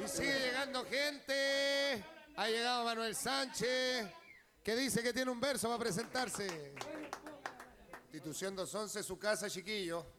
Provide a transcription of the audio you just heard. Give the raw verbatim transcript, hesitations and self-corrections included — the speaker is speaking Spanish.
sigue llegando gente. Ha llegado Manuel Sánchez, que dice que tiene un verso para presentarse. Institución doscientos once, su casa, chiquillo.